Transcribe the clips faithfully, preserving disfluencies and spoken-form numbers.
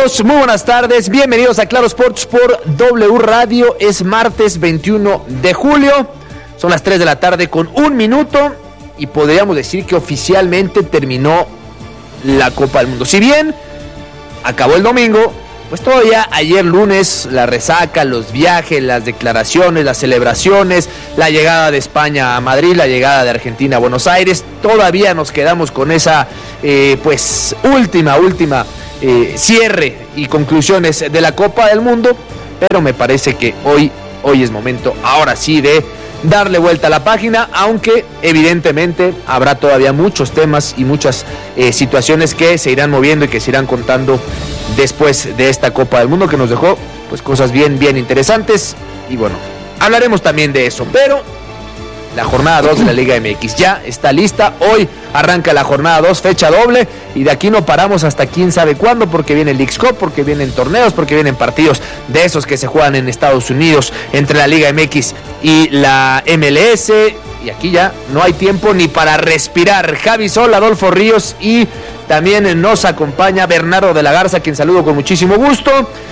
Amigos, muy buenas tardes, bienvenidos a Claro Sports por W Radio. Es martes veintiuno de julio, son las tres de la tarde con un minuto y podríamos decir que oficialmente terminó la Copa del Mundo. Si bien acabó el domingo, pues todavía ayer lunes la resaca, los viajes, las declaraciones, las celebraciones, la llegada de España a Madrid, la llegada de Argentina a Buenos Aires, todavía nos quedamos con esa eh, pues última, última eh, cierre y conclusiones de la Copa del Mundo, pero me parece que hoy, hoy es momento, ahora sí, de darle vuelta a la página, aunque evidentemente habrá todavía muchos temas y muchas eh, situaciones que se irán moviendo y que se irán contando después de esta Copa del Mundo, que nos dejó pues cosas bien, bien interesantes, y bueno, hablaremos también de eso, pero la jornada dos de la Liga M X ya está lista. Hoy arranca la jornada dos, fecha doble, y de aquí no paramos hasta quién sabe cuándo, porque viene el Leagues Cup, porque vienen torneos, porque vienen partidos de esos que se juegan en Estados Unidos entre la Liga M X y la M L S, y aquí ya no hay tiempo ni para respirar. Javi Sol, Adolfo Ríos, y también nos acompaña Bernardo de la Garza, quien saludo con muchísimo gusto.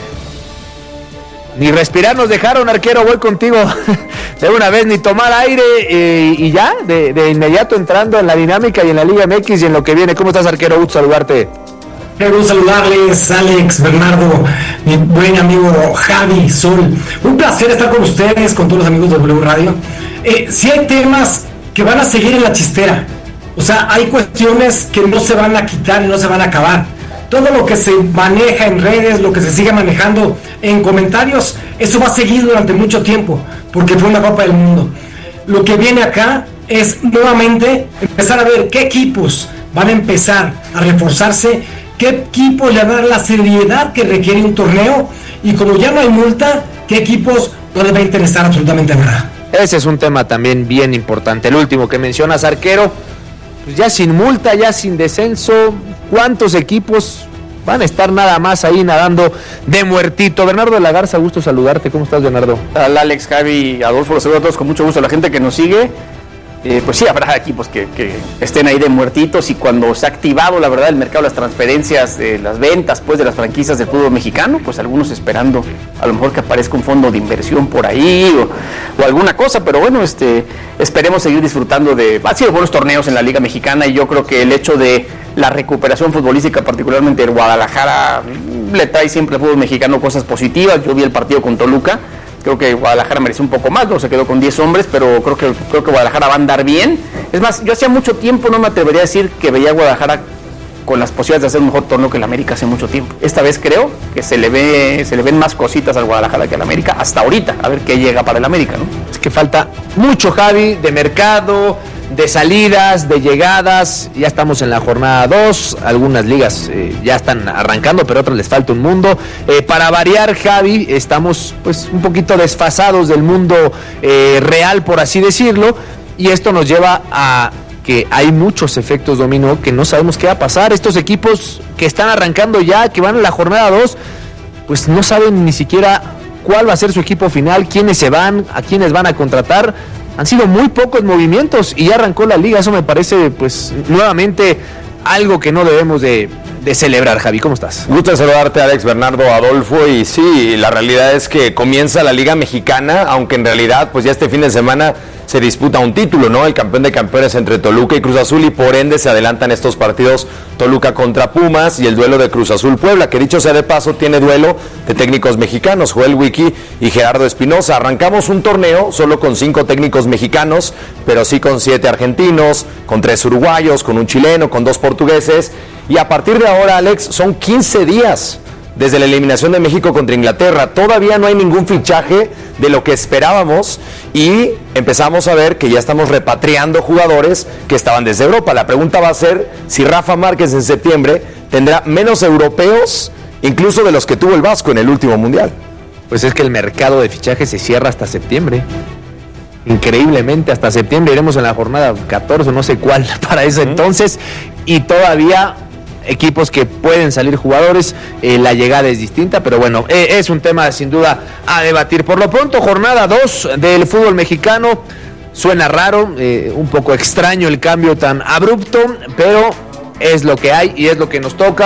Ni respirar nos dejaron, arquero, voy contigo de una vez, ni tomar aire, eh, y ya, de, de inmediato entrando en la dinámica y en la Liga M X y en lo que viene. ¿Cómo estás, arquero? Gusto saludarte. Quiero saludarles, Alex, Bernardo, mi buen amigo Javi Sol. Un placer estar con ustedes, con todos los amigos de W Radio. Eh, sí hay temas que van a seguir en la chistera, o sea, hay cuestiones que no se van a quitar y no se van a acabar. Todo lo que se maneja en redes, lo que se sigue manejando en comentarios, eso va a seguir durante mucho tiempo, porque fue una Copa del Mundo. Lo que viene acá es nuevamente empezar a ver qué equipos van a empezar a reforzarse, qué equipos le van a dar la seriedad que requiere un torneo, y como ya no hay multa, qué equipos no les va a interesar absolutamente nada. Ese es un tema también bien importante. El último que mencionas, arquero, pues ya sin multa, ya sin descenso, ¿cuántos equipos van a estar nada más ahí nadando de muertito? Bernardo de la Garza, gusto saludarte. ¿Cómo estás, Bernardo? Hola, Alex, Javi, Adolfo, los saludo a todos con mucho gusto. La gente que nos sigue, eh, pues sí, habrá equipos que, que estén ahí de muertitos, y cuando se ha activado, la verdad, el mercado, las transferencias, eh, las ventas, pues, de las franquicias del fútbol mexicano, pues algunos esperando a lo mejor que aparezca un fondo de inversión por ahí o, o alguna cosa, pero bueno, este, esperemos seguir disfrutando de, ha sido buenos torneos en la Liga Mexicana, y yo creo que el hecho de la recuperación futbolística, particularmente en Guadalajara, le trae siempre al fútbol mexicano cosas positivas. Yo vi el partido con Toluca, creo que Guadalajara mereció un poco más, no se quedó con diez hombres, pero creo que, creo que Guadalajara va a andar bien. Es más, yo hacía mucho tiempo no me atrevería a decir que veía a Guadalajara con las posibilidades de hacer un mejor torneo que el América hace mucho tiempo. Esta vez creo que se le ve, se le ven más cositas al Guadalajara que al América hasta ahorita, a ver qué llega para el América, ¿no? Es que falta mucho, Javi, de mercado, de salidas, de llegadas. Ya estamos en la jornada dos, algunas ligas eh, ya están arrancando, pero otras les falta un mundo. Eh, para variar, Javi, estamos pues un poquito desfasados del mundo eh, real, por así decirlo, y esto nos lleva a que hay muchos efectos dominó que no sabemos qué va a pasar. Estos equipos que están arrancando ya, que van en la jornada dos, pues no saben ni siquiera cuál va a ser su equipo final, quiénes se van, a quiénes van a contratar. Han sido muy pocos movimientos y ya arrancó la liga. Eso me parece, pues, nuevamente algo que no debemos de, de celebrar. Javi, ¿cómo estás? Gusto de saludarte, Alex, Bernardo, Adolfo, y sí, la realidad es que comienza la Liga Mexicana, aunque en realidad, pues ya este fin de semana se disputa un título, ¿no? El campeón de campeones entre Toluca y Cruz Azul, y por ende se adelantan estos partidos Toluca contra Pumas y el duelo de Cruz Azul Puebla, que dicho sea de paso tiene duelo de técnicos mexicanos, Joel Wiki y Gerardo Espinosa. Arrancamos un torneo solo con cinco técnicos mexicanos, pero sí con siete argentinos, con tres uruguayos, con un chileno, con dos portugueses, y a partir de ahora, Alex, son quince días desde la eliminación de México contra Inglaterra. Todavía no hay ningún fichaje de lo que esperábamos, y empezamos a ver que ya estamos repatriando jugadores que estaban desde Europa. La pregunta va a ser si Rafa Márquez en septiembre tendrá menos europeos incluso de los que tuvo el Vasco en el último Mundial. Pues es que el mercado de fichajes se cierra hasta septiembre. Increíblemente hasta septiembre, iremos en la jornada catorce, no sé cuál para ese uh-huh. entonces, y todavía equipos que pueden salir jugadores, eh, la llegada es distinta, pero bueno, eh, es un tema sin duda a debatir. Por lo pronto, jornada dos del fútbol mexicano. Suena raro, eh, un poco extraño el cambio tan abrupto, pero es lo que hay y es lo que nos toca.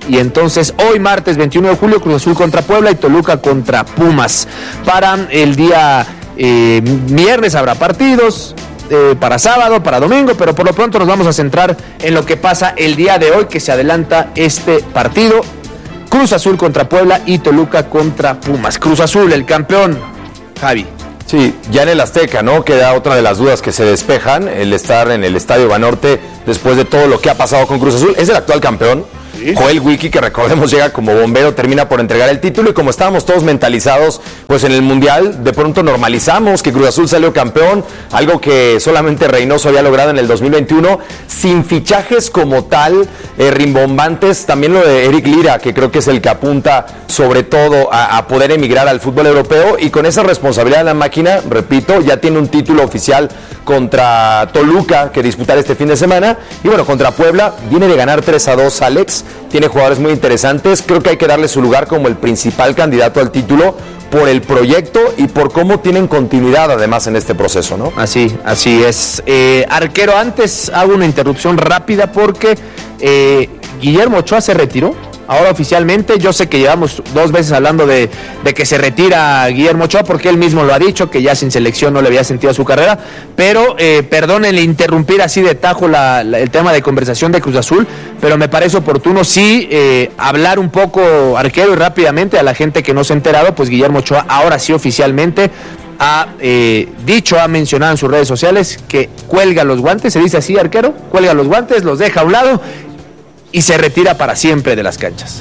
y entonces hoy martes veintiuno de julio Cruz Azul contra Puebla y Toluca contra Pumas. Para el día eh, viernes habrá partidos, eh, para sábado, para domingo, pero por lo pronto nos vamos a centrar en lo que pasa el día de hoy, que se adelanta este partido. Cruz Azul contra Puebla y Toluca contra Pumas. Cruz Azul, el campeón, Javi. Sí, ya en el Azteca, ¿no? Queda otra de las dudas que se despejan, el estar en el Estadio Banorte después de todo lo que ha pasado con Cruz Azul. Es el actual campeón. Sí. Joel Wiki, que recordemos llega como bombero, termina por entregar el título, y como estábamos todos mentalizados, pues en el Mundial de pronto normalizamos que Cruz Azul salió campeón, algo que solamente Reynoso había logrado en el dos mil veintiuno, sin fichajes como tal, eh, rimbombantes. También lo de Eric Lira, que creo que es el que apunta sobre todo a, a poder emigrar al fútbol europeo, y con esa responsabilidad de la máquina, repito, ya tiene un título oficial contra Toluca que disputar este fin de semana, y bueno, contra Puebla viene de ganar tres a dos Alex, tiene jugadores muy interesantes, creo que hay que darle su lugar como el principal candidato al título por el proyecto y por cómo tienen continuidad además en este proceso, ¿no? Así, así es. Eh, arquero, antes hago una interrupción rápida porque eh, Guillermo Ochoa se retiró. Ahora oficialmente, yo sé que llevamos dos veces hablando de, de que se retira Guillermo Ochoa, porque él mismo lo ha dicho, que ya sin selección no le había sentido su carrera, pero eh, perdónenle interrumpir así de tajo la, la, el tema de conversación de Cruz Azul, pero me parece oportuno sí eh, hablar un poco, arquero, y rápidamente a la gente que no se ha enterado, pues Guillermo Ochoa ahora sí oficialmente ha eh, dicho, ha mencionado en sus redes sociales que cuelga los guantes, se dice así, arquero, cuelga los guantes, los deja a un lado y se retira para siempre de las canchas.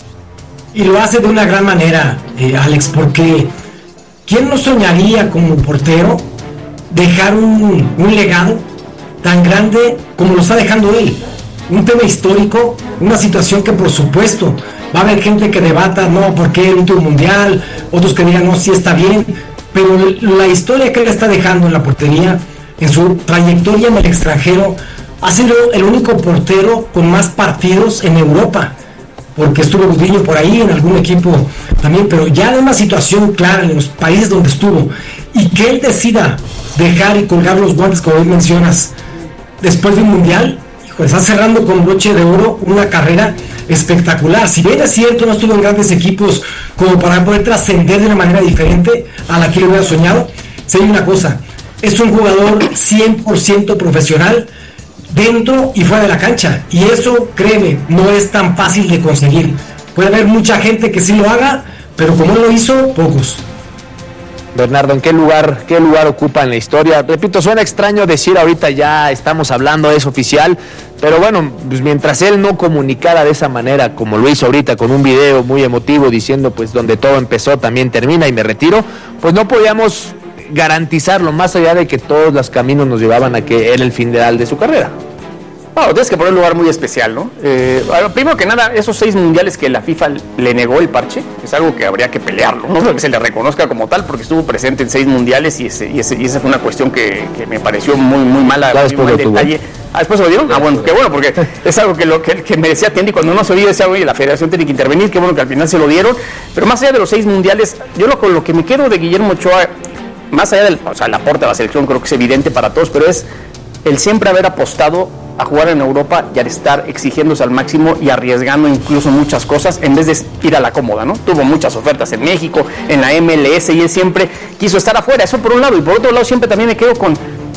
Y lo hace de una gran manera, eh, Alex, porque ¿quién no soñaría como portero dejar un, un legado tan grande como lo está dejando él? Un tema histórico, una situación que por supuesto va a haber gente que debata, no, ¿por qué el último mundial? Otros que digan, no, sí está bien, pero la historia que él está dejando en la portería, en su trayectoria en el extranjero, ha sido el único portero con más partidos en Europa, porque estuvo Gudiño por ahí en algún equipo también, pero ya de una situación clara en los países donde estuvo, y que él decida dejar y colgar los guantes, como hoy mencionas, después de un mundial, hijo, está cerrando con broche de oro una carrera espectacular. Si bien es cierto, no estuvo en grandes equipos como para poder trascender de una manera diferente a la que él hubiera soñado, sé una cosa, es un jugador cien por ciento profesional, dentro y fuera de la cancha, y eso, créeme, no es tan fácil de conseguir. Puede haber mucha gente que sí lo haga, pero como él lo hizo, pocos. Bernardo, ¿en qué lugar, qué lugar ocupa en la historia? Repito, suena extraño decir ahorita ya estamos hablando, es oficial, pero bueno, pues mientras él no comunicara de esa manera, como lo hizo ahorita con un video muy emotivo diciendo pues donde todo empezó también termina y me retiro, pues no podíamos garantizarlo, más allá de que todos los caminos nos llevaban a que era el final de su carrera. Bueno, tienes que poner un lugar muy especial, ¿no? Eh, primero que nada, esos seis mundiales que la FIFA le negó el parche, es algo que habría que pelearlo, no creo que se le reconozca como tal, porque estuvo presente en seis mundiales y, ese, y, ese, y esa fue una cuestión que, que me pareció muy, muy mala, claro, muy mal detalle. Ah, ¿después se lo dieron? Ah, bueno, qué bueno, porque es algo que, lo, que, que me decía Tendi cuando no se oía, decía, oye, la federación tiene que intervenir, qué bueno que al final se lo dieron, pero más allá de los seis mundiales, yo lo, con lo que me quedo de Guillermo Ochoa, más allá del, o sea, el aporte a la selección creo que es evidente para todos, pero es el siempre haber apostado a jugar en Europa y al estar exigiéndose al máximo y arriesgando incluso muchas cosas en vez de ir a la cómoda, ¿no? Tuvo muchas ofertas en México, en la M L S, y él siempre quiso estar afuera, eso por un lado, y por otro lado siempre también me quedo con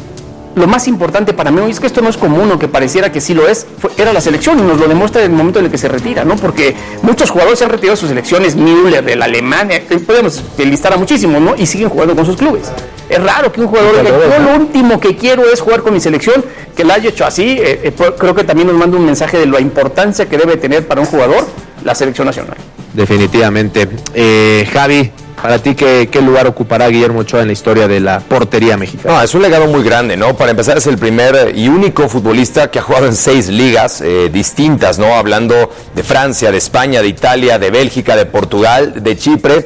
lo más importante para mí, es que esto no es común, o que pareciera que sí lo es, fue, era la selección, y nos lo demuestra en el momento en el que se retira, ¿no? Porque muchos jugadores se han retirado de sus selecciones, Müller, de la Alemania, podemos listar a muchísimos, ¿no? Y siguen jugando con sus clubes. Es raro que un jugador que yo lo último que quiero es jugar con mi selección, que lo haya hecho así, eh, eh, creo que también nos manda un mensaje de la importancia que debe tener para un jugador la selección nacional. Definitivamente. Eh, Javi, para ti, ¿qué, ¿qué lugar ocupará Guillermo Ochoa en la historia de la portería mexicana? No, es un legado muy grande, ¿no? Para empezar, es el primer y único futbolista que ha jugado en seis ligas eh, distintas, ¿no? Hablando de Francia, de España, de Italia, de Bélgica, de Portugal, de Chipre.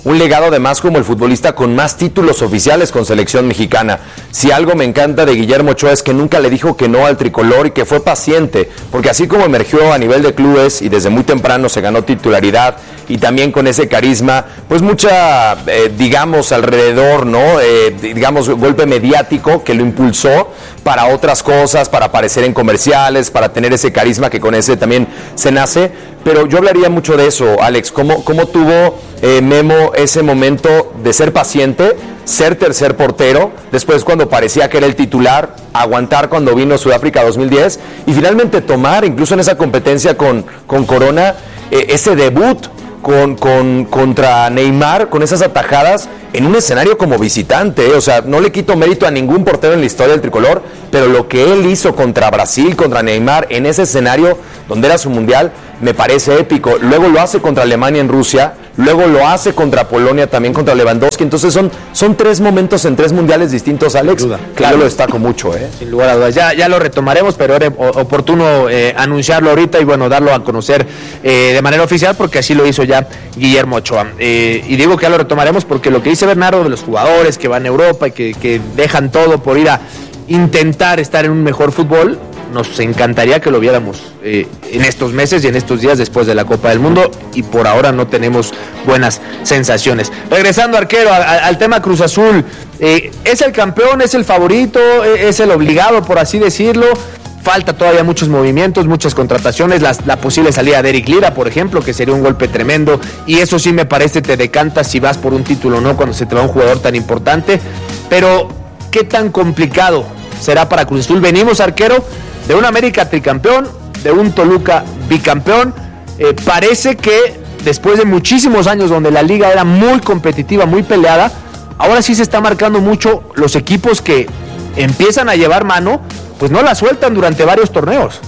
un legado además como el futbolista con más títulos oficiales con selección mexicana. Si algo me encanta de Guillermo Ochoa es que nunca le dijo que no al tricolor y que fue paciente, porque así como emergió a nivel de clubes y desde muy temprano se ganó titularidad y también con ese carisma, pues mucha, eh, digamos, alrededor, ¿no? Eh, digamos, golpe mediático que lo impulsó para otras cosas, para aparecer en comerciales, para tener ese carisma que con ese también se nace. Pero yo hablaría mucho de eso, Alex, cómo, cómo tuvo eh, Memo ese momento de ser paciente, ser tercer portero, después cuando parecía que era el titular, aguantar cuando vino Sudáfrica dos mil diez y finalmente tomar, incluso en esa competencia con, con Corona, eh, ese debut con, con, contra Neymar, con esas atajadas en un escenario como visitante, ¿eh? O sea, no le quito mérito a ningún portero en la historia del tricolor, pero lo que él hizo contra Brasil, contra Neymar, en ese escenario donde era su mundial, me parece épico. Luego lo hace contra Alemania en Rusia, luego lo hace contra Polonia, también contra Lewandowski. Entonces son, son tres momentos en tres mundiales distintos, Alex. Sin duda. Claro, yo lo destaco mucho, ¿eh? Sin lugar a dudas. Ya, ya lo retomaremos, pero era oportuno eh, anunciarlo ahorita y bueno, darlo a conocer eh, de manera oficial, porque así lo hizo ya Guillermo Ochoa. Eh, y digo que ya lo retomaremos porque lo que dice Bernardo de los jugadores que van a Europa y que, que dejan todo por ir a intentar estar en un mejor fútbol, nos encantaría que lo viéramos eh, en estos meses y en estos días después de la Copa del Mundo, y por ahora no tenemos buenas sensaciones. Regresando, arquero, a, a, al tema Cruz Azul, eh, ¿es el campeón, es el favorito, es el obligado, por así decirlo? Falta todavía muchos movimientos, muchas contrataciones, la, la posible salida de Eric Lira, por ejemplo, que sería un golpe tremendo, y eso sí me parece te decanta si vas por un título o no cuando se te va un jugador tan importante. Pero ¿qué tan complicado será para Cruz Azul? Venimos, arquero, de un América tricampeón, de un Toluca bicampeón. Eh, parece que después de muchísimos años donde la liga era muy competitiva, muy peleada, ahora sí se está marcando mucho los equipos que empiezan a llevar mano, pues no la sueltan durante varios torneos.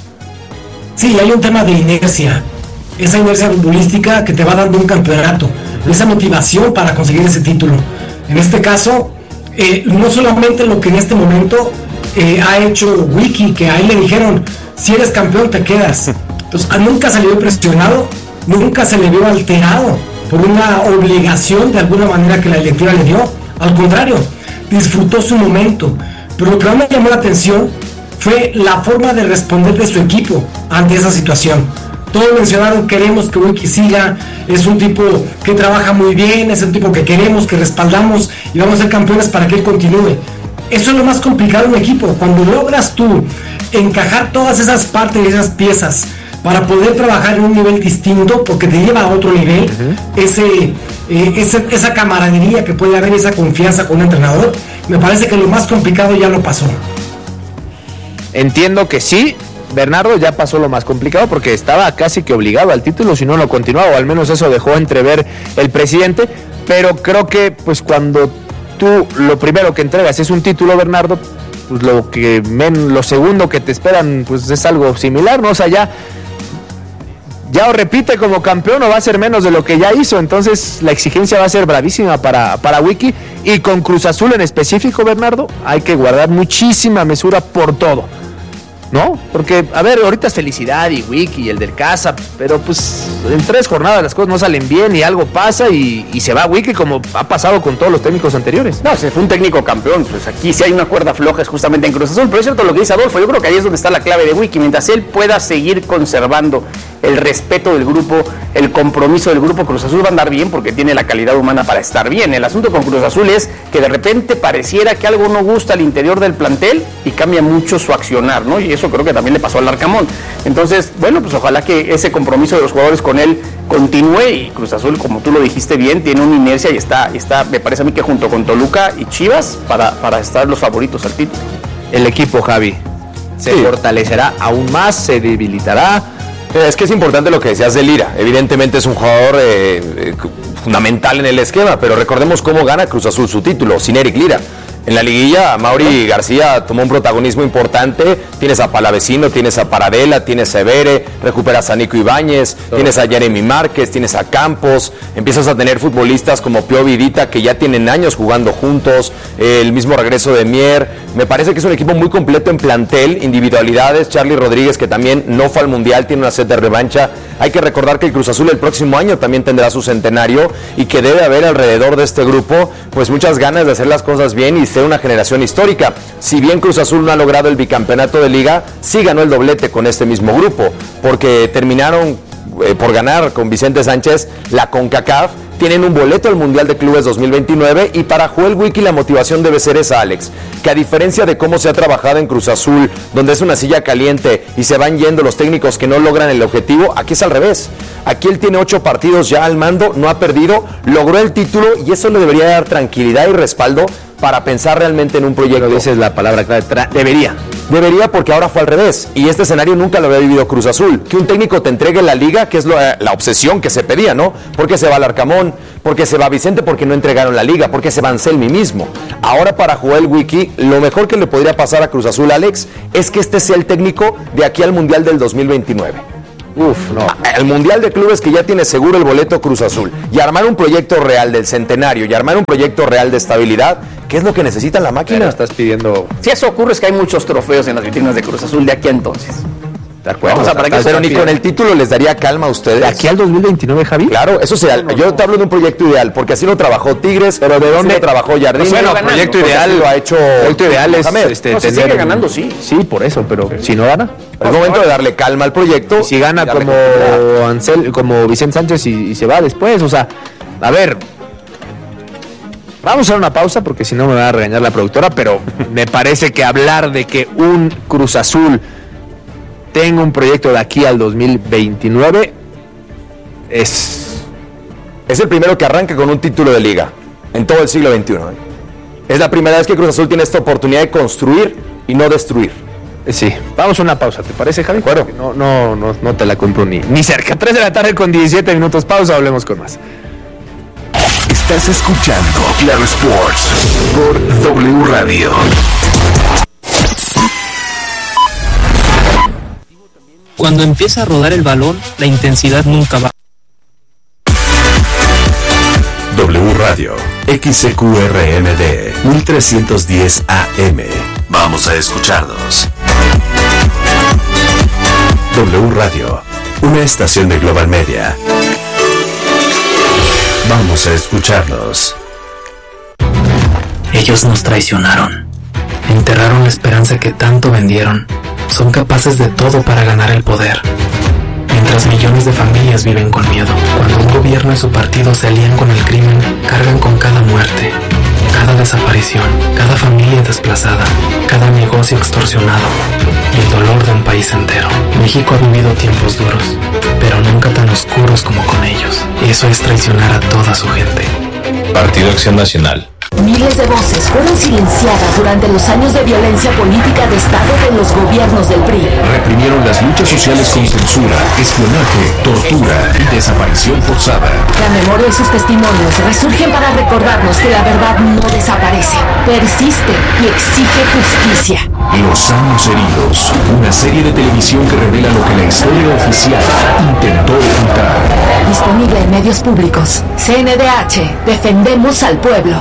Sí, hay un tema de inercia, esa inercia futbolística que te va dando un campeonato, esa motivación para conseguir ese título. En este caso, eh, no solamente lo que en este momento eh, ha hecho Wiki, que a él le dijeron, si eres campeón te quedas. Entonces, nunca se le vio presionado, nunca se le vio alterado por una obligación de alguna manera que la directiva le dio. Al contrario, disfrutó su momento. Pero lo que más me llamó la atención fue la forma de responder de su equipo ante esa situación. Todos mencionaron, queremos que Wiki siga, es un tipo que trabaja muy bien, es un tipo que queremos, que respaldamos y vamos a ser campeones para que él continúe. Eso es lo más complicado en un equipo, cuando logras tú encajar todas esas partes y esas piezas para poder trabajar en un nivel distinto, porque te lleva a otro nivel, uh-huh. ese, eh, ese, esa camaradería que puede haber, esa confianza con un entrenador. Me parece que lo más complicado ya lo pasó. Entiendo que sí, Bernardo, ya pasó lo más complicado porque estaba casi que obligado al título si no lo continuaba, o al menos eso dejó entrever el presidente, pero creo que pues cuando tú lo primero que entregas es un título, Bernardo, pues lo que men, lo segundo que te esperan pues es algo similar, ¿no? O sea, ya ya o repite como campeón o va a ser menos de lo que ya hizo, entonces la exigencia va a ser bravísima para, para Wiki, y con Cruz Azul en específico, Bernardo, hay que guardar muchísima mesura por todo, ¿no? Porque, a ver, ahorita es felicidad y Wiki y el del Casa, pero pues en tres jornadas las cosas no salen bien y algo pasa y, y se va Wiki como ha pasado con todos los técnicos anteriores. No, se fue un técnico campeón, pues aquí sí hay una cuerda floja es justamente en Cruz Azul, pero es cierto lo que dice Adolfo, yo creo que ahí es donde está la clave de Wiki, mientras él pueda seguir conservando el respeto del grupo, el compromiso del grupo, Cruz Azul va a andar bien porque tiene la calidad humana para estar bien. El asunto con Cruz Azul es que de repente pareciera que algo no gusta al interior del plantel y cambia mucho su accionar, ¿no? Y eso creo que también le pasó al Arcamón. Entonces, bueno, pues ojalá que ese compromiso de los jugadores con él continúe, y Cruz Azul, como tú lo dijiste bien, tiene una inercia y está, está me parece a mí que junto con Toluca y Chivas para, para estar los favoritos al título. El equipo, Javi, se sí. fortalecerá aún más, se debilitará. Es que es importante lo que decías de Lira. Evidentemente es un jugador eh, eh, fundamental en el esquema, pero recordemos cómo gana Cruz Azul su título, sin Eric Lira. En la liguilla, Mauri García tomó un protagonismo importante. Tienes a Palavecino, tienes a Paradela, tienes a Evere, recuperas a Nico Ibáñez, oh. tienes a Jeremy Márquez, tienes a Campos. Empiezas a tener futbolistas como Pio Vidita, que ya tienen años jugando juntos. Eh, el mismo regreso de Mier. Me parece que es un equipo muy completo en plantel, individualidades. Charlie Rodríguez, que también no fue al Mundial, tiene una sed de revancha. Hay que recordar que el Cruz Azul el próximo año también tendrá su centenario y que debe haber alrededor de este grupo pues muchas ganas de hacer las cosas bien y ser una generación histórica. Si bien Cruz Azul no ha logrado el bicampeonato de liga, sí ganó el doblete con este mismo grupo, porque terminaron eh, por ganar con Vicente Sánchez la CONCACAF. Tienen un boleto al Mundial de Clubes dos mil veintinueve y para Joel Wiki la motivación debe ser esa, Alex, que a diferencia de cómo se ha trabajado en Cruz Azul, donde es una silla caliente y se van yendo los técnicos que no logran el objetivo, aquí es al revés. Aquí él tiene ocho partidos ya al mando, no ha perdido, logró el título y eso le debería dar tranquilidad y respaldo para pensar realmente en un proyecto. Pero dices la palabra clave, tra- debería. Debería, porque ahora fue al revés. Y este escenario nunca lo había vivido Cruz Azul. Que un técnico te entregue la liga, que es lo, la obsesión que se pedía, ¿no? Porque se va Larcamón, porque se va Vicente, porque no entregaron la liga, porque se va Anselmi mismo. Ahora para Joel Wiki, lo mejor que le podría pasar a Cruz Azul, Alex, es que este sea el técnico de aquí al Mundial del dos mil veintinueve. Uf, no. El Mundial de Clubes que ya tiene seguro el boleto Cruz Azul. Y armar un proyecto real del centenario y armar un proyecto real de estabilidad, ¿qué es lo que necesita la máquina? Pero estás pidiendo... Si eso ocurre es que hay muchos trofeos en las vitrinas de Cruz Azul de aquí a entonces. De acuerdo. O sea, para que Pero se ni confíen. con el título les daría calma a ustedes. ¿De aquí al dos mil veintinueve, Javi? Claro, eso sea, yo te hablo de un proyecto ideal, porque así lo trabajó Tigres, pero ¿de dónde lo trabajó Jardín? Pues bueno, ganando, proyecto porque ideal así lo ha hecho proyecto ideal es Mohamed. este, No, si tener sigue ganando, sí. Sí, por eso, pero si no gana. Es momento de darle calma al proyecto. Y si gana y darle como continuidad. Ansel, como Vicente Sánchez y, y se va después, o sea, a ver, vamos a hacer una pausa porque si no me va a regañar la productora, pero me parece que hablar de que un Cruz Azul tenga un proyecto de aquí al dos mil veintinueve es... Es el primero que arranca con un título de liga en todo el siglo veintiuno. ¿eh? Es la primera vez que Cruz Azul tiene esta oportunidad de construir y no destruir. Sí, vamos a una pausa, ¿te parece, Javi? De acuerdo. No, no, no, no te la compro ni, ni cerca. tres de la tarde con diecisiete minutos, pausa, hablemos con más. Estás escuchando Claro Sports por W Radio. Cuando empieza a rodar el balón, la intensidad nunca va. W Radio, X C Q R M D, mil trescientos diez A M. Vamos a escucharnos. W Radio, una estación de Global Media. Vamos a escucharnos. Ellos nos traicionaron. Enterraron la esperanza que tanto vendieron. Son capaces de todo para ganar el poder. Mientras millones de familias viven con miedo. Cuando un gobierno y su partido se alían con el crimen, cargan con cada muerte, cada desaparición, cada familia desplazada, cada negocio extorsionado y el dolor de un país entero. México ha vivido tiempos duros, pero nunca tan oscuros como con ellos. Eso es traicionar a toda su gente. Partido Acción Nacional. Miles de voces fueron silenciadas durante los años de violencia política de Estado de los gobiernos del P R I. Reprimieron las luchas sociales con censura, espionaje, tortura y desaparición forzada. La memoria y sus testimonios resurgen para recordarnos que la verdad no desaparece, persiste y exige justicia. Los años heridos, una serie de televisión que revela lo que la historia oficial intentó ocultar. Disponible en medios públicos. C N D H, defendemos al pueblo.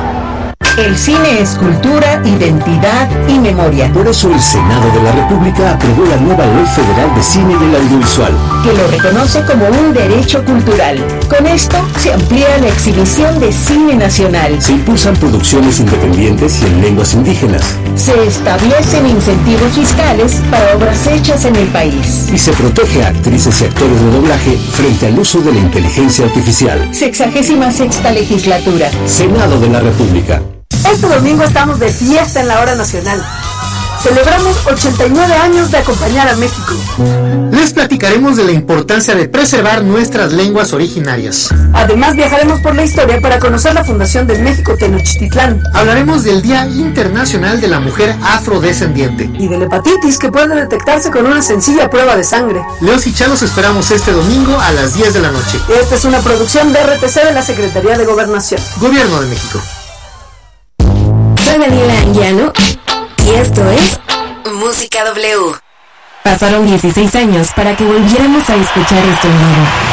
El cine es cultura, identidad y memoria. Por eso el Senado de la República aprobó la nueva Ley Federal de Cine y el Audiovisual, que lo reconoce como un derecho cultural. Con esto se amplía la exhibición de cine nacional. se impulsan producciones independientes y en lenguas indígenas, Se establecen incentivos fiscales para obras hechas en el país. y se protege a actrices y actores de doblaje frente al uso de la inteligencia artificial. Sexagésima sexta legislatura. Senado de la República. Este domingo estamos de fiesta en la hora nacional. Celebramos ochenta y nueve años de acompañar a México. Les platicaremos de la importancia de preservar nuestras lenguas originarias. Además viajaremos por la historia para conocer la fundación de México Tenochtitlán. Hablaremos del Día Internacional de la Mujer Afrodescendiente. Y de la hepatitis que puede detectarse con una sencilla prueba de sangre. Leos y Chalos esperamos este domingo a las diez de la noche. Esta es una producción de R T C de la Secretaría de Gobernación. Gobierno de México. Soy Daniela Anguiano y esto es Música W. Pasaron dieciséis años para que volviéramos a escuchar esto en vivo.